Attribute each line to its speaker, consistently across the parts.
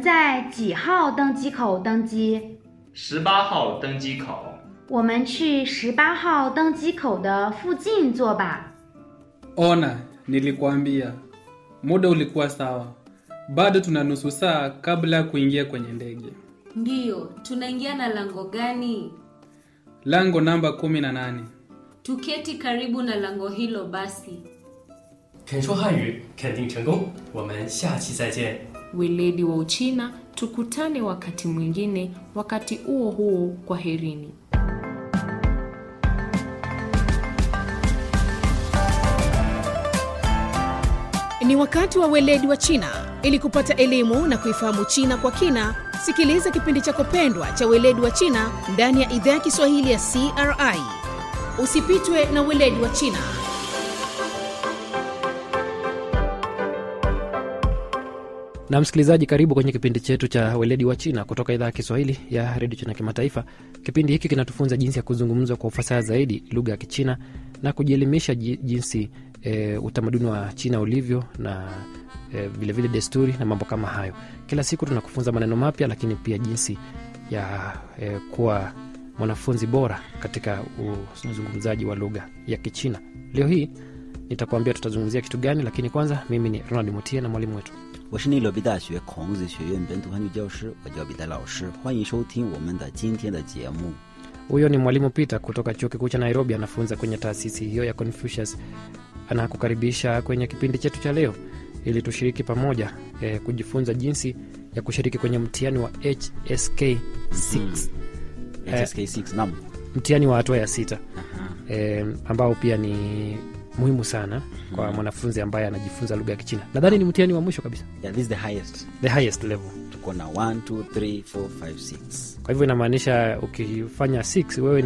Speaker 1: 在几号登机口登机
Speaker 2: ？18号登机口。
Speaker 1: 我们去18号登机口的附近坐吧。
Speaker 3: Ona, nilikuambia. Muda ulikuwa sawa. Bado tuna nusu saa kabla kuingia kwenye ndege.
Speaker 4: Ndiyo, tunaingia na lango gani?
Speaker 3: Lango namba 18.
Speaker 4: Tuketi karibu na lango hilo basi.
Speaker 5: 肯说汉语肯定成功，我们下期再见。
Speaker 6: Weledi wa Uchina, tukutane wakati mwingine, wakati huo huo, kwaherini.
Speaker 7: Ni wakati wa weledi wa China. Ili kupata elimu na kuifahamu China kwa kina, sikiliza kipindi chako pendwa cha weledi wa China ndani ya idhaa ya Kiswahili ya CRI. Usipitwe na weledi wa China.
Speaker 8: Na msikilizaji, karibu kwenye kipindi chetu cha weledi wa China kutoka idhaa ya Kiswahili ya Radio China Kimataifa. Kipindi hiki kinatufunza jinsi ya kuzungumza kwa ufasaha zaidi lugha ya Kichina na kujielimisha jinsi utamaduni wa China ulivyo na vile vile desturi na mambo kama hayo. Kila siku tunakufunza maneno mapya, lakini pia jinsi ya kuwa mwanafunzi bora katika uzungumzaji wa lugha ya Kichina. Leo hii nitakwambia tutazungumzia kitu gani, lakini kwanza mimi ni Ronald Mutie na mwalimu wetu.
Speaker 9: 我是内罗毕大学孔子学院本土汉语教师，我叫彼得老师，欢迎收听我们的今天的节目。
Speaker 8: Huyo ni mwalimu Peter kutoka chuo kikuu cha Nairobi, anafunza kwenye taasisi hiyo ya Confucius. Anakukaribisha kwenye kipindi chetu cha leo ili tushiriki pamoja kujifunza jinsi ya kushiriki kwenye mtihani wa HSK6.
Speaker 9: HSK6 naam.
Speaker 8: Mtihani wa hatua ya 6. Ambao pia ni muhimu sana kwa mwanafunzi ambaye anajifunza lugha ya Kichina. Nadhani ni mtihani wa mwisho kabisa.
Speaker 9: Yeah, this is the highest.
Speaker 8: The highest level.
Speaker 9: Tuko na 1 2 3 4 5 6.
Speaker 8: Kwa hivyo inamaanisha ukifanya 6 wewe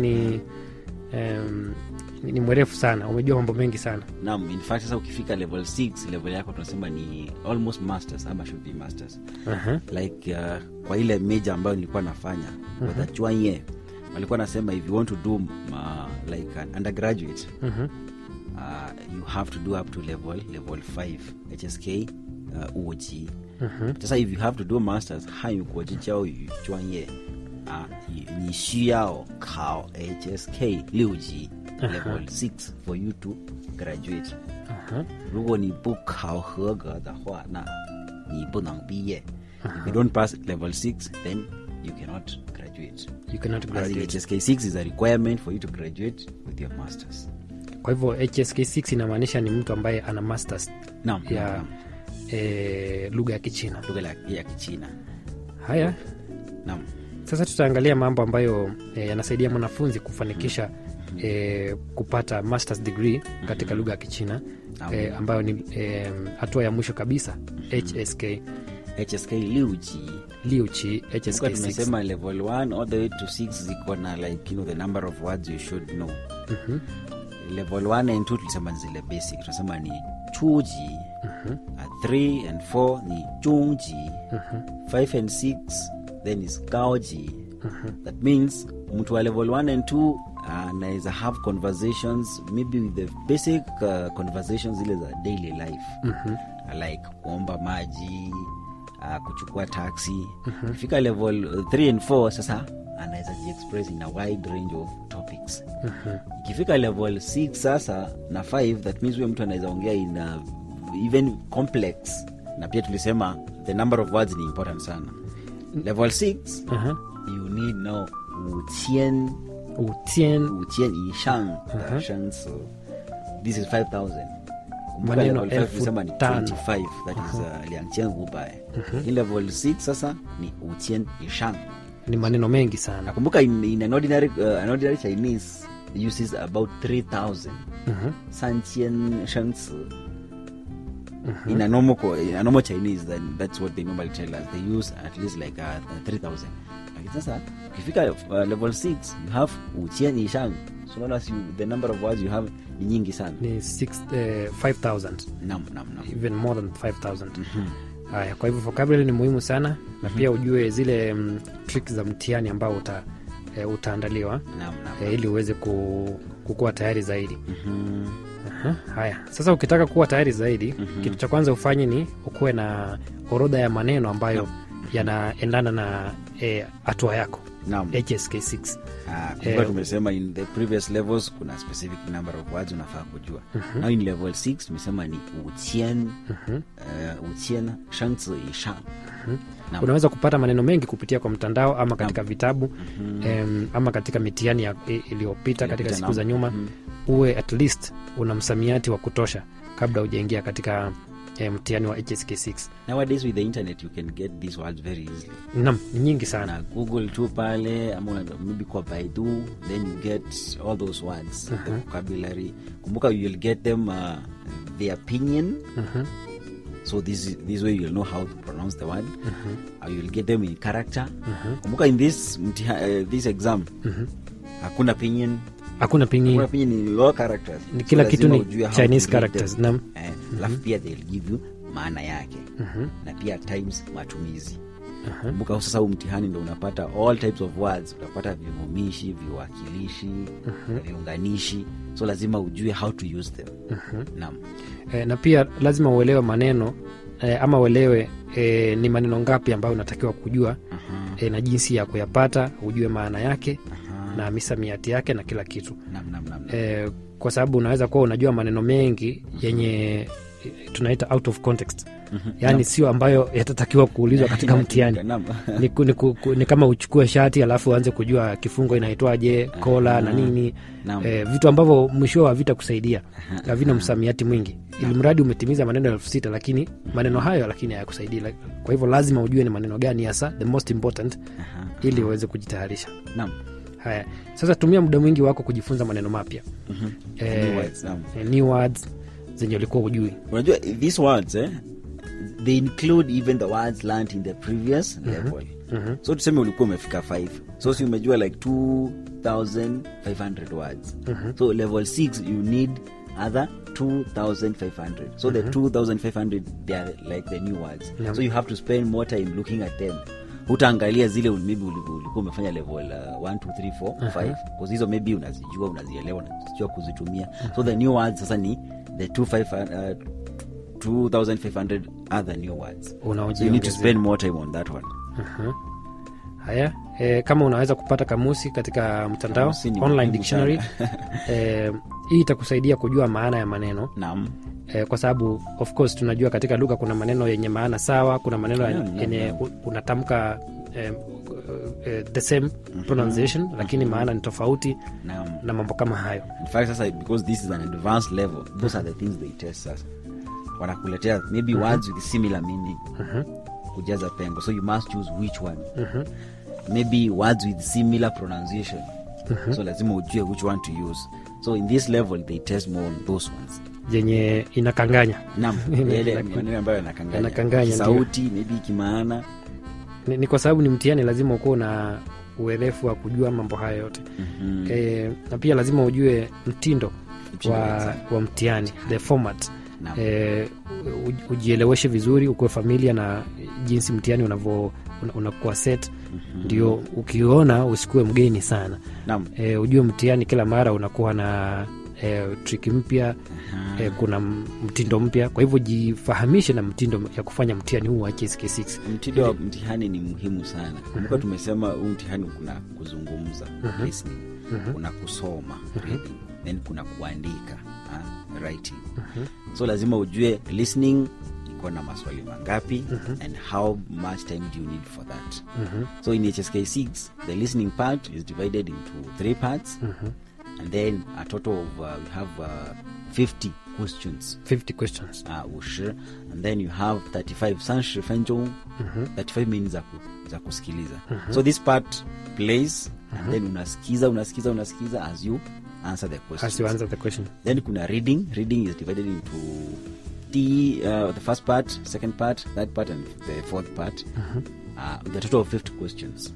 Speaker 8: ni mwerefu sana, umejua mambo mengi sana.
Speaker 9: Naam, in fact sasa ukifika level 6, level yako tunasema ni almost masters ama should be masters. Like kwa ile major ambayo nilikuwa nafanya with the Chuanye, walikuwa nasema if you want to do like an undergraduate, you have to do up to level 5 HSK UOG. Sasa if you have to do masters, 汉语国际教育专业你需要考 HSK 6级 level 6 for you to graduate. 如果你不考合格的话，那你不能毕业。If you don't pass level 6, then you cannot graduate.
Speaker 8: You cannot graduate.
Speaker 9: HSK6 is a requirement for you to graduate with your masters.
Speaker 8: Kwa hivyo HSK6 inamaanisha ni mtu ambaye ana masters ya lugha ya Kichina.
Speaker 9: Lugha ya Kichina.
Speaker 8: Haya.
Speaker 9: Naam.
Speaker 8: Sasa tutaangalia mambo ambayo yanasaidia mwanafunzi kufanikisha kupata masters degree katika lugha ya Kichina, ambayo ni hatua ya mwisho kabisa, HSK
Speaker 9: 6级 HSK6. Tunasema level 1 all the way to 6 ziko na like the number of words you should know. Level 1 and 2 tulisema zile basic, tunasema ni chuji. 3 and 4 ni zhongji. 5 and 6 then is gaoji. That means mtu wa level 1 and 2 anaweza have conversations maybe with the basic conversations zile za daily life, like kuomba maji, kuchukua taxi. Ifika level 3 and 4 sasa anaweza express in a wide range of topics. Ikifika level 6 sasa na 5, that means huyo mtu anaweza ongea in even complex, na pia tulisema the number of words ni important sana. Level 6 you need now 5000 以上的生词. This is 5000.
Speaker 8: Maneno
Speaker 9: level 5 tulisema ni 25, that is 2500. In level 6 sasa ni 5000 以上.
Speaker 8: Ni maneno mengi sana.
Speaker 9: Nakumbuka in an ordinary Chinese uses about 3000. 3000 生词. In a normal Chinese, then that's what they normally tell us. They use at least like 3000. Like sasa ukifika level 6 you have 5000 以上. So notice the number of words you have ni nyingi sana.
Speaker 8: Ni 5000.
Speaker 9: Naam.
Speaker 8: Even more than 5000. Haya, kwa hivyo vocabulary ni muhimu sana, na pia ujue zile tricks za mtihani ambao utaandaliwa ili uweze kukua tayari zaidi. Haya, sasa ukitaka kuwa tayari zaidi, kitu cha kwanza ufanye ni ukuwe na orodha ya maneno ambayo yanaendana na hatua yako.
Speaker 9: Naam.
Speaker 8: HSK6.
Speaker 9: Kwa tumesema in the previous levels kuna specific number of words unafaa kujua. Now in level 6 tumesema ni 5000 5000 shangzi ishang.
Speaker 8: Unaweza kupata maneno mengi kupitia kwa mtandao ama katika vitabu ama katika mitihani iliyopita katika siku za nyuma. Uwe at least una msamiati wa kutosha kabla hujaingia katika mtihani wa HSK6.
Speaker 9: Nowadays with the internet you can get these words very easily.
Speaker 8: Naam, ni nyingi sana.
Speaker 9: Google tu pale ama maybe kwa Baidu, then you get all those words, the vocabulary. Kumbuka you'll get them the opinion. So this way you'll know how to pronounce the word. You'll get them in character. Kumbuka in this exam hakuna opinion.
Speaker 8: Hakuna opinion
Speaker 9: ni low characters.
Speaker 8: Ni kila kitu ni Chinese characters. Naam.
Speaker 9: Alafu pia they'll give you maana yake. Na pia times matumizi. Kumbuka sasa huu mtihani ndio unapata all types of words. Utapata vivumishi, viwakilishi, viunganishi. So lazima ujue how to use them. Naam.
Speaker 8: Na pia lazima uelewe maneno ama uelewe ni maneno ngapi ambayo unatakiwa kujua na jinsi ya kuyapata, ujue maana yake na misamiati yake na kila kitu.
Speaker 9: Naam.
Speaker 8: Kwa sababu unaweza kuwa unajua maneno mengi yenye tunaita out of context. Yaani sio ambayo yatatakiwa kuulizwa katika mtihani. Ni kama uchukue shati alafu uanze kujua kifungo inaitwaje, kola na nini. Vitu ambavyo mwisho havitakusaidia. Havina msamiati mwingi. Ili mradi umetimiza maneno 6000 lakini maneno hayo lakini hayakusaidii. Kwa hivyo lazima ujue ni maneno gani hasa the most important ili uweze kujitayarisha.
Speaker 9: Naam.
Speaker 8: Haya. Sasa tumia muda mwingi wako kujifunza maneno mapya. New words zenye ulikuwa hujui.
Speaker 9: Unajua these words they include even the words learned in the previous level. So tuseme ulikuwa umefika 5. So si umejua like 2500 words. So level 6 you need other 2500. So the 2500 they are like the new words. So you have to spend more time looking at them. Utaangalia zile maybe ulikuwa umefanya level 1 2 3 4 5 because hizo maybe unazijua, unazielewa na unajua kuzitumia. So the new words sasa ni the 2500 other new words. So you need to spend more time on that one.
Speaker 8: Haya, kama unaweza kupata kamusi katika mtandao online dictionary hii itakusaidia kujua maana ya maneno.
Speaker 9: Naam.
Speaker 8: Kwa sababu of course tunajua katika lugha kuna maneno yenye maana sawa, kuna maneno yenye unatamka the same pronunciation lakini maana ni tofauti na mambo kama hayo.
Speaker 9: In fact sasa because this is an advanced level, those are the things they test us. Wanakuletea maybe words with similar meaning. Kujaza pengo, so you must choose which one. Maybe words with similar pronunciation. So lazima ujue which one to use. So in this level they test more on those ones
Speaker 8: yenye inakanganya.
Speaker 9: Naam, ile maneno ambayo yanakanganya sauti maybe kimaana.
Speaker 8: Ni kwa sababu ni mtihani, lazima uko na uelefu wa kujua mambo haya yote. Na pia lazima ujue mtindo wa mtihani, the format. Ujieleweshe vizuri, uko familia na jinsi mtihani unakuwa set. Ndio ukiona usikue mgeni sana. Ujue mtihani kila mara unakuwa na trick mpya, kuna mtindo mpya. Kwa hivyo jifahamishe na mtindo ya kufanya mtihani huu wa HSK6.
Speaker 9: Mtindo wa mtihani ni muhimu sana. Kumbuka tumesema huu mtihani kuna kuzungumza, listening, kuna kusoma, reading, then kuna kuandika, writing. So lazima ujue listening iko na maswali mangapi and how much time do you need for that. So in HSK6 the listening part is divided into 3 parts. And then a total of we have 50 questions.
Speaker 8: 50 questions.
Speaker 9: And then you have 35 sanshi fenjong. 35 minutes za kusikiliza. So this part plays and then unasikiza as you answer the question.
Speaker 8: As you answer the question.
Speaker 9: Then kuna reading. Reading is divided into the first part, second part, third part and the fourth part. With a total of 50 questions.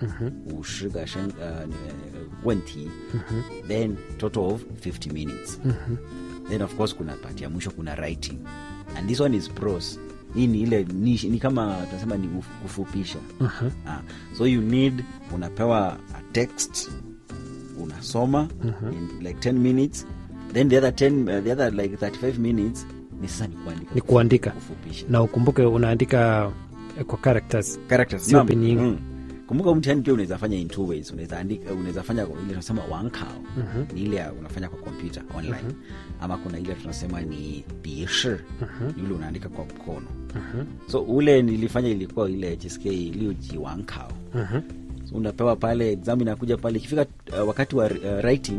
Speaker 9: Then total of 50 minutes. Then of course kuna part ya mwisho, kuna writing. And this one is prose. Hii ni ile ni kama tunasema ni kufupisha. So you need, unapewa a text, unasoma in like 10 minutes. Then the other like 35 minutes ni sasa ni kuandika.
Speaker 8: Kufupisha. Na ukumbuke unaandika kwa characters
Speaker 9: characters
Speaker 8: sio pinyin.
Speaker 9: Kumbuka mtihani pia unaweza fanya in two ways. Unaweza fanya ile tunasema wankao, ni ile unafanya kwa computer online, ama kuna ile tunasema ni bishi, ni ile unaandika kwa mkono. So ule nilifanya ilikuwa ile HSK Liuji wankao. So unapewa pale exam inakuja pale, ikifika wakati wa writing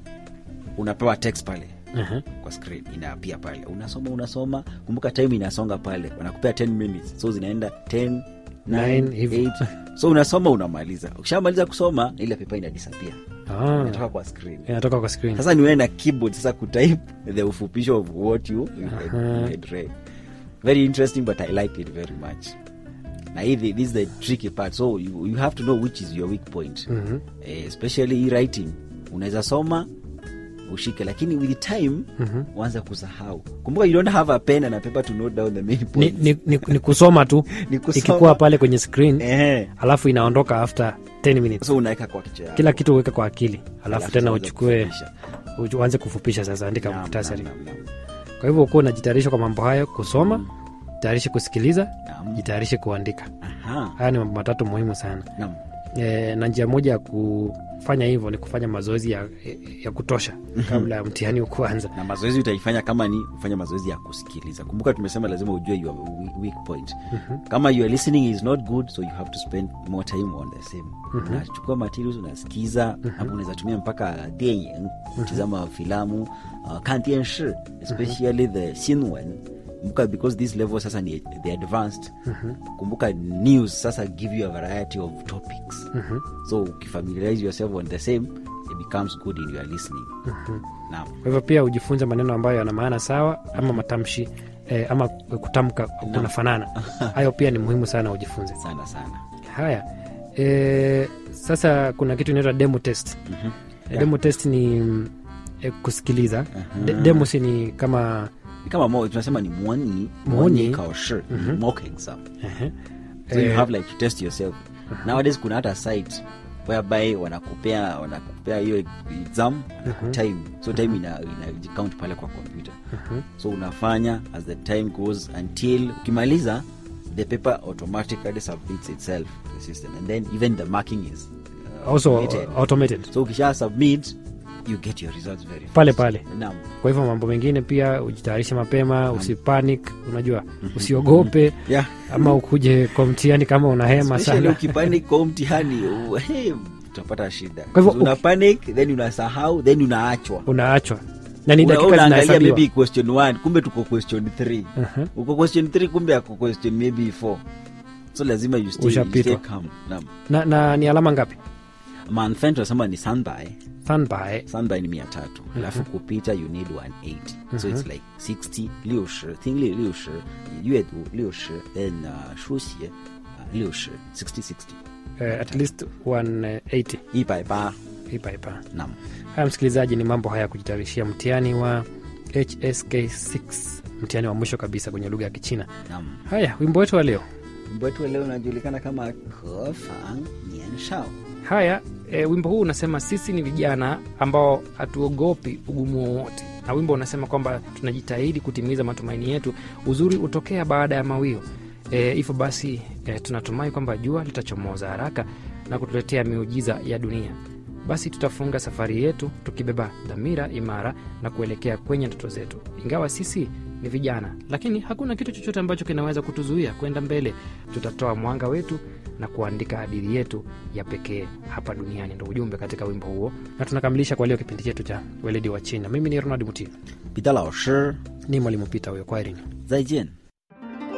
Speaker 9: unapewa text pale kwa screen inaapia pale, unasoma. Kumbuka time inasonga pale, wanakupea 10 minutes, so zinaenda 10 9 8, so unasoma unamaliza. Ukishamaliza kusoma ile paper ina disappear, inatoka kwa screen. Sasa ni wewe na keyboard sasa kutype the ufupisho of what you had read. Very interesting, but I like it very much. Na this is the tricky part, so you have to know which is your weak point. Especially writing, unaweza soma ushike, lakini with time uanze kusahau. Kumbuka you don't have a pen and a paper to note down the main points.
Speaker 8: Ni kusoma tu. Ikikuwa pale kwenye screen, alafu inaondoka after 10 minutes.
Speaker 9: So unaweka kwa kichwa.
Speaker 8: Kila kitu uweke kwa akili, alafu tena uchukue uanze kufupisha sasa, andika muhtasari. Kwa hivyo uko unajitayarisha kwa mambo hayo: kusoma, jitayarishe kusikiliza, jitayarishe kuandika. Haya ni mambo matatu muhimu sana. Na njia moja ya kufanya hivyo ni kufanya mazoezi ya kutosha kabla ya mtihani kuanza.
Speaker 9: Na mazoezi utaifanya kama ni kufanya mazoezi ya kusikiliza. Kumbuka tumesema lazima ujue your weak point. Kama your listening is not good, so you have to spend more time on the same. Unachukua materials, unasikiza, hapo unaweza tumia mpaka dian, kutazama filamu, kan dianshi, especially the xinwen. Kumbuka because this level sasa ni the advanced. Kumbuka news sasa give you a variety of topics. So ukifamiliarize yourself on the same, it becomes good in your listening.
Speaker 8: Kwa hivyo pia ujifunze maneno ambayo yana maana sawa, ama matamshi ama kutamka kunafanana. Hayo pia ni muhimu sana ujifunze.
Speaker 9: Sana.
Speaker 8: Haya. Sasa kuna kitu inaitwa demo test. Demo test ni kusikiliza. Demo si ni kama
Speaker 9: tunasema ni mwoni kaoshi, mock exam. So you have like to test yourself. Nowadays kuna hata site whereby wanakupea hiyo exam time. So time ina count pale kwa computer. So unafanya as the time goes until ukimaliza, the paper automatically submits itself to the system, and then even the marking is
Speaker 8: also automated.
Speaker 9: So ukisha submit, you get your results very fast.
Speaker 8: Pale. Kwa hivyo mambo mengine pia ujitayarishe mapema, usipanic, unajua, usiogope. Ama ukuje kwa mtihani kama unahema sana.
Speaker 9: Ukipanic kwa mtihani, utapata shida. Kwa hivyo una panic, then unasahau, then unaachwa. Na ni dakika zinahesabiwa. Maybe question 1, kumbe tuko question 3. Uko question 3, kumbe ako question maybe 4. So lazima you stay calm.
Speaker 8: Na ni alama ngapi?
Speaker 9: Manfen tunasema ni sanbai ni 300. Alafu kupita you need 180. So it's like 60 60 听力60 阅读60 then 书写60 60
Speaker 8: at least 180 180.
Speaker 9: Naam.
Speaker 8: Haya msikilizaji, ni mambo haya kujitayarishia mtihani wa HSK6, mtihani wa mwisho kabisa kwenye lugha ya Kichina. Haya, wimbo wetu wa leo
Speaker 9: unajulikana kama Hefang Nianshao.
Speaker 8: Haya, wimbo huu unasema sisi ni vijana ambao hatuogopi ugumu wowote. Na wimbo unasema kwamba tunajitahidi kutimiza matumaini yetu, uzuri utokea baada ya mawio. Hivyo basi tunatumai kwamba jua litachomoza haraka na kutuletea miujiza ya dunia. Basi tutafunga safari yetu tukibeba dhamira imara na kuelekea kwenye ndoto zetu. Ingawa sisi ni vijana, lakini hakuna kitu chochote ambacho kinaweza kutuzuia kwenda mbele. Tutatoa mwanga wetu na kuandika hadithi yetu ya pekee hapa duniani. Ndio ujumbe katika wimbo huo. Na tunakamilisha kwa leo kipindi chetu cha Weledi wa China. Mimi ni Ronald Mutina.
Speaker 9: Peter Lao Shi
Speaker 8: ni mwalimu Peter huyo. Kwa heri.
Speaker 9: 再见.